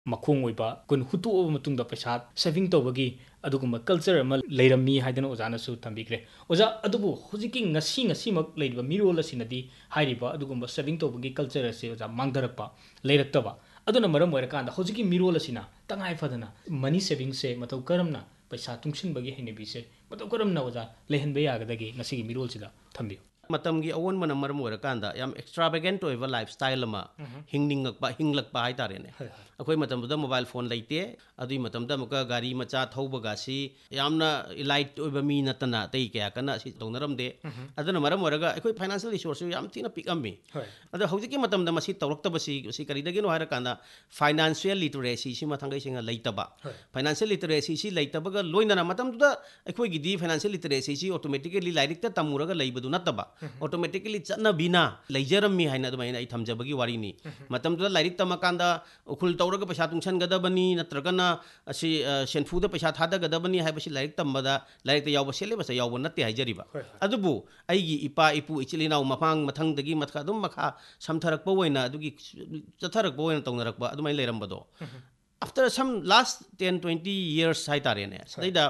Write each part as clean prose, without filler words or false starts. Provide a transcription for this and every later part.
ꯃꯈꯣꯡ ꯑꯣꯏꯕ ꯑꯩꯈꯣꯏꯅ ꯍꯨꯠꯇꯣꯛꯑꯕ ꯃꯇꯨꯡꯗ ꯄꯩꯁꯥ ꯁꯦꯚꯤꯡ ꯇꯧꯕꯒꯤ ꯑꯗꯨꯒꯨꯝꯕ ꯀꯜꯆꯔ ꯑꯃ ꯂꯩꯔꯝꯃꯤ ꯍꯥꯏꯗꯅ ꯑꯣꯖꯥꯅꯁꯨ ꯊꯝꯕꯤꯈ꯭ꯔꯦ ꯑꯣꯖꯥ ꯑꯗꯨꯕꯨ ꯍꯧꯖꯤꯛꯀꯤ ꯉꯁꯤꯃꯛ ꯂꯩꯔꯤꯕ ꯃꯤꯔꯣꯜ ꯑꯁꯤꯅꯗꯤ ꯍꯥꯏꯔꯤꯕ ꯑꯗꯨꯒꯨꯝꯕ ꯁꯦꯚꯤꯡ ꯇꯧꯕꯒꯤ ꯀꯜꯆꯔ ꯑꯁꯤ ꯑꯣꯖꯥ ꯃꯥꯡꯊꯔꯛꯄ ꯂꯩꯔꯛꯇꯕ ꯑꯗꯨꯅ ꯃꯔꯝ ꯑꯣꯏꯔꯀꯥꯟꯗ ꯍꯧꯖꯤꯛꯀꯤ ꯃꯤꯔꯣꯜ ꯑꯁꯤꯅ ꯇꯉꯥꯏ ꯐꯗꯅ ꯃꯅꯤ ꯁꯦꯚꯤꯡꯁꯦ ꯃꯇꯧ ꯀꯔꯝꯅ ꯄꯩꯁꯥ ꯇꯨꯡꯁꯤꯟꯕꯒꯤ ꯍꯩꯅꯕꯤꯁꯦ ꯃꯇꯧ ꯀꯔꯝꯅ ꯑꯣꯖꯥ ꯂꯩꯍꯟꯕ ꯌꯥꯒꯗꯒꯦ ꯉꯁꯤꯒꯤ ꯃꯤꯔꯣꯜꯁꯤꯗ ꯊꯝꯕꯤꯌꯨ ꯃꯇꯝꯒꯤ ꯑꯑꯣꯟꯕꯅ ꯃꯔꯝ ꯑꯣꯏꯔꯀꯥꯟꯗ ꯌꯥꯝ ꯑꯦꯛꯁꯇ꯭ꯔꯥꯚꯦꯒꯦꯟꯠ ꯑꯣꯏꯕ ꯂꯥꯏꯐ ꯁ꯭ꯇꯥꯏꯜ ꯑꯃ ꯍꯤꯡꯂꯛꯄ ꯍꯥꯏꯇꯥꯔꯦꯅꯦ ꯑꯩꯈꯣꯏ ꯃꯇꯝꯗꯨꯗ ꯃꯣꯕꯥꯏꯜ ꯐꯣꯟ ꯂꯩꯇꯦ ꯑꯗꯨꯒꯤ ꯃꯇꯝꯗ ꯑꯃꯨꯛꯀ ꯒꯥꯔꯤ ꯃꯆꯥ ꯊꯧꯕꯒꯁꯤ ꯌꯥꯝꯅ ꯏꯂꯥꯏꯠ ꯑꯣꯏꯕ ꯃꯤ ꯅꯠꯇꯅ ꯑꯇꯩ ꯀꯌꯥ ꯀꯟꯅ ꯑꯁꯤ ꯇꯧꯅꯔꯝꯗꯦ ꯑꯗꯨꯅ ꯃꯔꯝ ꯑꯣꯏꯔꯒ ꯑꯩꯈꯣꯏ ꯐꯥꯏꯅꯥꯟꯁꯤꯌꯦꯜ ꯔꯤꯁꯣꯔꯁꯁꯨ ꯌꯥꯝ ꯊꯤꯅ ꯄꯤꯛꯑꯝꯃꯤ ꯑꯗꯣ ꯍꯧꯖꯤꯛꯀꯤ ꯃꯇꯝꯗ ꯃꯁꯤ ꯇꯧꯔꯛꯇꯕꯁꯤ ꯀꯔꯤꯗꯒꯤꯅꯣ ꯍꯥꯏꯔꯀꯥꯟꯗ ꯐꯥꯏꯅꯥꯟꯁꯤꯌꯦꯜ ꯂꯤꯇꯔꯦꯁꯤꯁꯤ ꯊꯥꯡꯒꯩ ꯁꯦꯡꯅ ꯂꯩꯇꯕ ꯐꯥꯏꯅꯥꯟꯁꯤꯌꯦꯜ ꯂꯤꯇꯔꯦꯁꯤꯁꯤ ꯂꯩꯇꯕꯒ ꯂꯣꯏꯅꯅ ꯃꯇꯝꯗꯨꯗ ꯑꯩꯈꯣꯏꯒꯤꯗꯤ ꯐꯥꯏꯅꯥꯟꯁꯤꯌꯦꯜ ꯂꯤꯇꯔꯦꯁꯤꯁꯤ ꯑꯣꯇꯣꯃꯦꯇꯤꯀꯦꯂꯤ ꯂꯥꯏꯔꯤꯛꯇ ꯇꯝꯃꯨꯔꯒ ꯂꯩꯕꯗꯨ ꯅꯠꯇꯕ ऑटोमेटिकली चटनबीना लेजरमी है अदुमाइना थमजबगी वारीनी मतमदुदा लाइरिक तमकांदा उखुल तौरगा पैसा तुंगसनगदबनी नत्रगना असि सेनफुदा पैसा थादगदबनी हाइबसि लाइरिक तमबदा लाइरिक यावबा सेलेबस यावबा नत्ते हाइजरिबा अदुबु अइगी इपा इपु इचिलिनाउ मफांग मथंगदगी मथका दुम मखा समथरकबा ओइना अदुगी चथरकबा ओइना तौनरकबा अदुमाइ लेरमबदो after some last 10-20 years haitare ne saida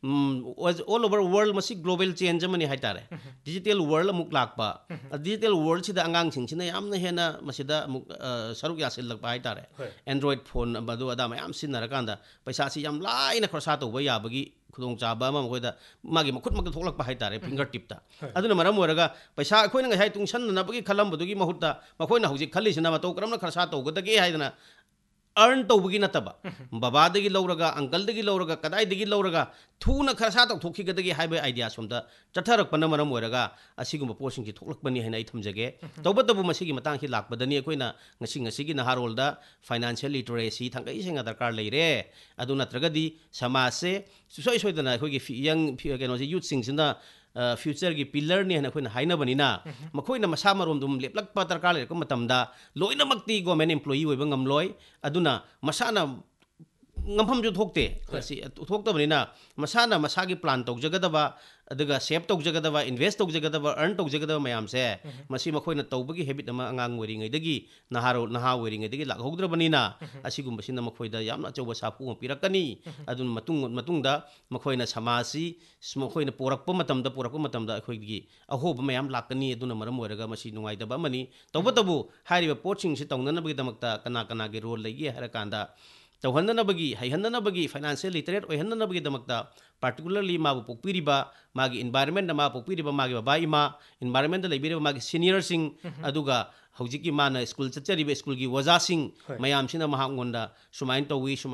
all over world masi global change mani haitare digital world amuk lakpa digital world sida angang sing sina yamna hena masida amuk saruk yasil lakpa haitare android phone badu ada mayam sinnarakanda paisa si yam laina khorsa to ba yabagi khudong chaba ma moida magi makhut mak thoklakpa haitare finger tip ta aduna maram oraga paisa akhoi na ngai tungsan na bagi khalam badugi mahutta makhoi na hujik khali sina ma to kramna khorsa to gadage haidana earn तौबगी नतबा बाबादगी लौरगा अंकलदगी लौरगा कदाइदगी लौरगा थूना खरसा तौथोखिगदगी highway idea सोमदा चथरकपना मरम ओरगा असिगुम possessing थोकलकपनी हैना इ थमजगे तौबतबु मसिगी मतंग हि लाकबदनी अखोइना ngasi naharolda financial literacy thangai senga darkar leire adu natragadi samaj se soi soidana akhoi gi young keno youth sing sina future gi pillar ni hana khoina haina banina makhoina masa marom dum leplak pa darkar le ko matamda loina makti government employee oiba ngamloi aduna masana ngampham ju thokte asi thoktabnina masana masagi plan tawjagadaba aduga save tawjagadaba invest tawjagadaba earn tawjagadaba mayam se masi makhoina tawbagi habit ama angang wori ngai dagi naha wori ngai dagi lakhogdrabanina asigumba sina makhoida yamna chawba sapu pirakani adun matungda makhoina samasi makhoina porakpa matamda akhoigi ahoba mayam lakani aduna maram oraga masi nungai daba mani tawbatabu hariba poching si tawnanabagi damakta kana gi role legi harakanda तौहननबगी हैहननबगी financial literate ओहननबगी दमकता particularly माबु पोकपिरिबा मागी environment मा पोकपिरिबा मागी बाबा इमा environment लेबिरिबा मागी senior सिंग अदुगा हौजिकी माना school चचरिबा school की वजा सिंग मयाम सिना महांगोंदा सुमाइन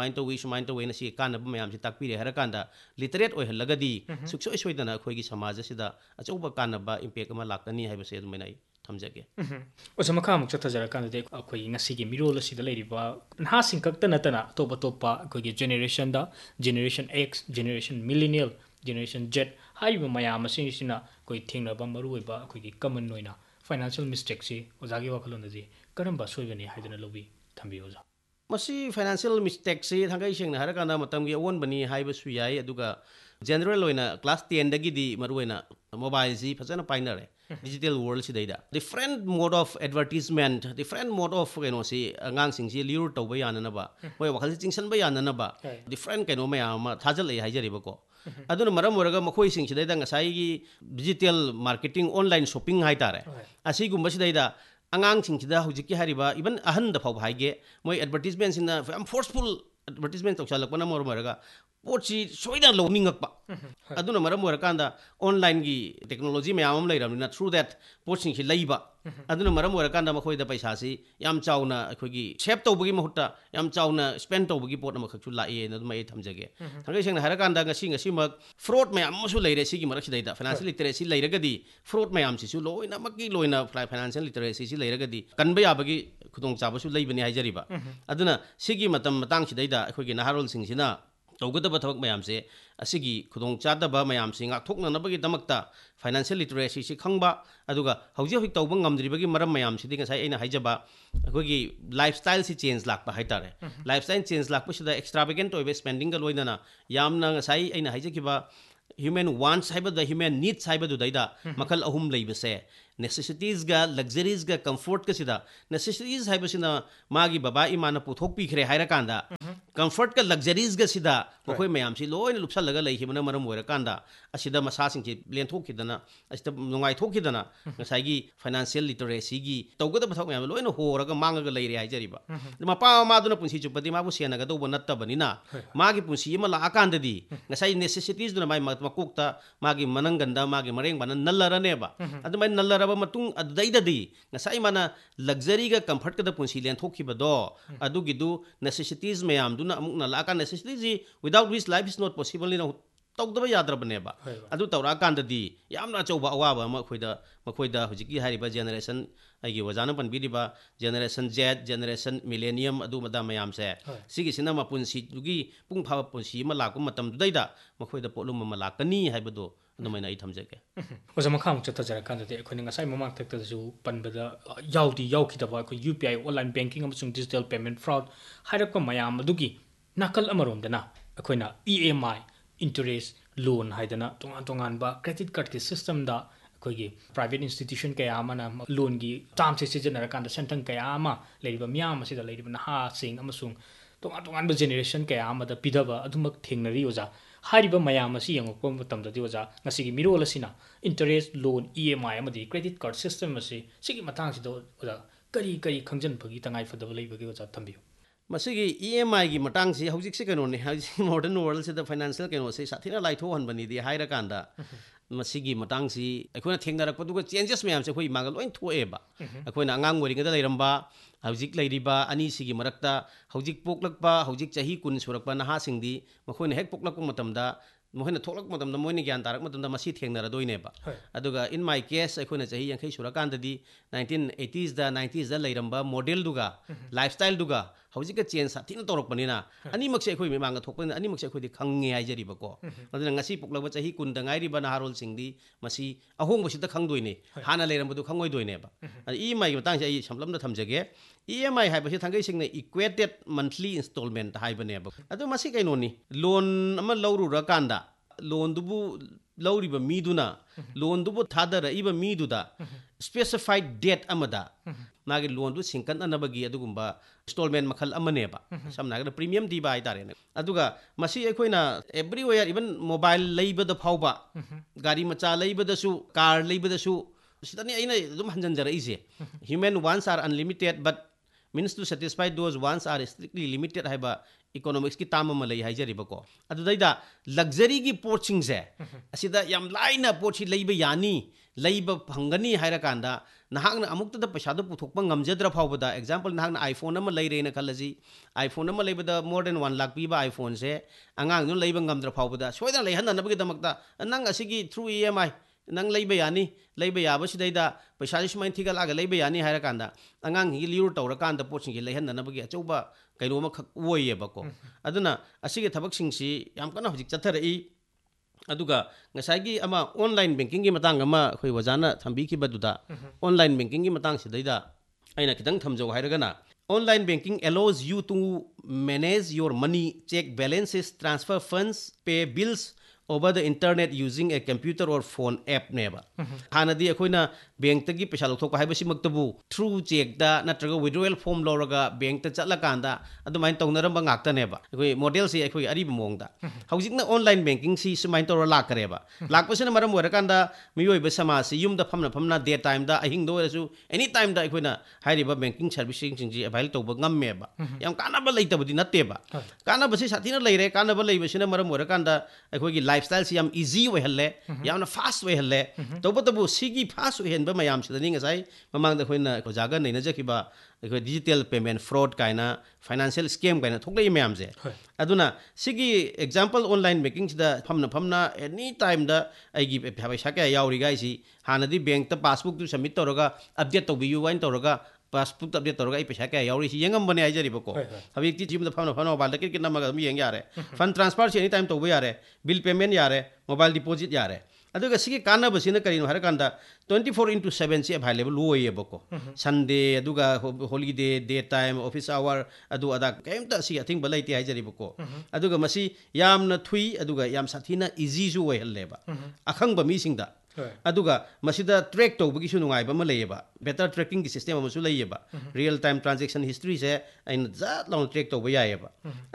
तोवी नसी कानब मयाम सि ताकपिरे हरकांदा लिटरेट ओहलगदी सुक्सोय सोइदना अखोइगी समाज सिदा अचौबा कानबा इंपैक्ट अमा लाकनी हाइबसे अदुमैनाई थमजगे ओसा मखा मुक चथजरकांदे अखोइ ngasi मिरोल असि लेरिबा नहा सिंकक्ता नतना तोप तोपा अखोइ जेनरेशन दा generation x generation millennial generation Z हाइबा मयाम सिना कोइ थेंगनबा मरुइबा अखोइ कमन ओइना फाइनेंशियल मिस्टेक से ओजागी वखलोनदि करंबा सोइबनि हाइदना लोबि थंबि ओजा मसी फाइनेंशियल मिस्टेक से थंगाई सेंगना हरकांदा मतमगी ओन बनी हाइबसु याई अदुगा general ओइना class 10 दगिदि मरुइना mobile ji फजना पाइनरे digital world sidayda different mode of advertisement different mode of keno si angang sing si lure tawba yanana ba moi wakhal chingsan ba yanana ba different keno mayam thajal ai haijari ba ko aduna maram oraga makhoi sing sidayda ngasai gi digital marketing online shopping haitare asi gumba sidayda angang sing sida hujiki hariba even ahan da phau haige moi advertisement sina am forceful advertisement tawchalakpana mor maraga पोची सोइदा लोनिंगकपा अदुना मरम वरकांदा online की technology में आमम लेरमना through that poaching हि लैबा अदुना मरम वरकांदा मखोइदा पैसा सि याम Chowna अखोगी save तौबगी महुत्ता याम Chowna spend तौबगी pot मखछु लाए नदुमा ए थमजगे थंगे सेंगना हरकांदा ngasi मक fraud में आमसु लेरे सिगी मरक सिदैदा फाइनेंशियल लिटरेसी लेरगदी फ्रॉड में आमसिसु लोइना मक्की लोइना फाइनेंशियल लिटरेसी सि लेरगदी कनबा याबगी खुदोंग चाबसु लेबनी हाइजरिबा अदुना सिगी मतम मतंग सिदैदा अखोगी नाहारोल सिंगसिना तौगदबा थबक मयाम से असिगी खुदोंग चादबा मयाम से ngathoknanabagi damakta financial literacy si khangba aduga hauji hoi tawba ngamdribagi maram mayam si dinga sai aina haijaba akogi lifestyle si change lakpa haitare lifestyle change lakpa sida extravagant oibe spending ga loinana yamna sai aina haijakiba human wants haibada human needs haibadu daida makal ahum leibase necessities ga luxuries ga comfort ka sida necessities haibasina magi baba imana puthok pikhre haira kanda comfort ka luxuries ga sida mokoi mayam si loina lupsal laga lei hibana maram moira kanda asida masa sing ki len thok khidana asida nungai thok khidana ngasai gi financial literacy gi tawgada bathok mayam loina horaga mangaga leire haijariba mapa ma duna punsi chupadi ma bu sena ga do bonatta banina magi punsi ma la akanda di ngasai necessities duna mai makokta magi mananganda magi mareng bana nallarane ba adumai nallara matung adaidadi ngasai mana luxury ga comfort ka da punsi len thokibado adugidu necessities mayam duna amuk na la ka necessities without which life is not possible ni tawdaba yadrabane ba adu tawra kandadi yamna chauba awaba makhoida hujiki hariba generation aigi wajana panbiriba generation Z generation millennium adu mada mayam se sigi sina ma punsi dugi pung pha punsi ma la ku matam dudaida makhoida polum ma la kani haibado adumai ai thamjage oza makham chata jara kan de khoni ngasai mamang thak ta ju panbada yaudi yaukhi da ba ko UPI online banking amsung digital payment fraud hairak ko mayam adugi nakal amarom dana akhoina EMI interest loan haidana tongan ba credit card ke system da akoigi private institution kaya amana loan gi term se sejenara kan da sentang kaya ama leiba miyam asida leiba na ha sing amasung tongan ba generation kaya ama da pidaba adumak thengnari oza hariba mayam asi yangok pom tam da oza ngasigi mirol asina interest loan EMI amadi credit card system asi sigi matang si do oza kari khangjan phagi tangai fadaba leiba gi oza thambiyo masigi EMI gi matang si hojik se kano ne hojik modern world se da financial kano se sathina lai tho han bani di haira kanda masigi matang si akhona thengnarak padu changes mayam se khoi magal loin thoe ba akhona angang wori ngada leiramba hojik leiriba ani sigi marakta hojik poklakpa hojik chahi kun surakpa naha singdi makhona hek poklakpa matamda mohina thoklak matamda moini gyan tarak matamda masi thengnara doine ba aduga in my case akhona chahi yankhai surakanda di 1980s da 90s da leiramba model duga lifestyle duga hojika change sathina torok panina ani makse khoi me manga thokpan ani makse khoi di khange aijari ba ko aduna ngasi puklaba chahi kun da ngairi ba na harol singdi masi ahong bosi da khangdoine hana leiram bu khangoi doine ba EMI gi tang ai samlam da thamjage EMI hai ba si thangai singna equated monthly installment hai ba ne ba adu masi kaino ni loan ama lawru ra kanda loan dubu lawri ba mi duna loan dubu thadara iba mi duda specified date amada nagi loan du singkan anabagi adugumba installment makhal amane ba samna ga premium di ba itare ne aduga masi ekhoina everywhere even mobile leiba da phauba gari macha leiba da su car leiba da su sidani aina dum hanjanjara ise human wants are unlimited but means to satisfy those wants are strictly limited haiba economics ki tam ma lei haijari ba ko adudaida luxury gi porching se asida yam laina porchi leiba yani leiba phangani haira kanda nahakna amukta da paisa da puthokpa ngamjadra phawbada example nahakna iPhone ama leirena khalaji iPhone ama leibada more than 1 lakh piba iPhone se angang nu leiba ngamdra phawbada soida leihan na bagi damakta nang asigi through EMI nang leiba yani leiba yaba sidaida paisa ji sumain thiga laga leiba yani haira kanda angang hi liur tawra kanda porching gi leihan na bagi achauba kaino ma khak woye ba ko aduna asigi thabak sing si yam kana hojik chathara aduga ngasagi ama online banking gi matang ama khoi wajana thambi ki baduda online banking gi matang sidaida aina kitang thamjau hairagana online banking allows you to manage your money check balances transfer funds pay bills over the internet using a computer or phone app neba hanadi akoina bank tagi paisa lokthok pa haibasi maktabu through check da natraga withdrawal form loraga bank ta chatla kanda adumain tongnaram ngakta neba akoi model si akoi ari bmongda hawjikna online banking si sumain tor lakreba lakpasina maram warakanda miyoi ba samasi yumda famna day time da ahing do rasu any time da akoina hairiba banking servicing singji avail toba ngammeba yam kanaba leitabudi natteba kanaba si sathina leire kanaba leibasina maram warakanda akoi gi lifestyle si yam easy we halle yamna fast we halle tobotabu sigi fast we henba mayam sidani ngasai mamang da khoina ko jaga nei na jakiba ko digital payment fraud kaina financial scam kaina thoklei mayam je aduna sigi example online banking sida famna any time da aigi paisa ka yauri gai si hanadi bank ta passbook tu submit toraga update to biu wain toraga passbook update toraga ai paisa ka yauri si yengam bane ai jari bako habi ti jim da famna bal da kit namaga mi yeng yare fund transfer si any time to be yare bill payment yare mobile deposit yare ꯑꯗꯨꯒ ꯁꯤꯒꯤ ꯀꯥꯟꯅꯕꯁꯤꯅ ꯀꯔꯤꯅꯣ ꯍꯥꯏꯔꯀꯥꯟꯗ 24/7 ꯁꯤ available ꯑꯣꯏꯌꯦꯕꯀꯣ ꯁꯟꯗꯦ ꯑꯗꯨꯒ ꯍꯣꯂꯤꯗे ꯗꯦ time office ꯑꯋꯥꯔ ꯑꯗꯨ ꯑꯗꯥ ꯀꯩꯝꯇ ꯁꯤ ꯑꯊꯤꯡꯕ ꯂꯩꯇꯦ ꯍꯥꯏꯖꯔꯤꯕꯀꯣ ꯑꯗꯨꯒ ꯃꯁꯤ ꯌꯥꯝꯅ ꯊꯨꯏ ꯑꯗꯨꯒ ꯌꯥꯝ ꯁꯥꯊꯤꯅ ꯏꯖꯤꯁꯨ ꯑꯣꯏꯍꯜꯂꯦꯕ ꯑꯈꯪꯕ ꯃꯤꯁꯤꯡꯗ ꯑꯗꯨꯒ ꯃꯁꯤꯗ ꯇ꯭ꯔꯦꯛ ꯇꯧꯕꯒꯤꯁꯨ ꯅꯨꯡꯉꯥꯏꯕ ꯑꯃ ꯂꯩꯌꯦꯕ ꯕꯦꯇꯔ ꯇ꯭ꯔꯦꯛꯀꯤꯡꯒꯤ ꯁꯤꯁꯇꯦꯝ ꯑꯃꯁꯨ ꯂꯩꯌꯦꯕ ꯔꯤꯌꯦꯜ ꯇꯥꯏꯝ ꯇ꯭ꯔꯥꯟꯖꯦꯛꯁꯟ ꯍꯤꯁꯇ꯭ꯔꯤꯁꯦ ꯑꯩꯅ ꯖꯠ ꯂꯥꯎꯅ ꯇ꯭ꯔꯦꯛ ꯇꯧꯕ ꯌꯥꯏꯌꯦꯕ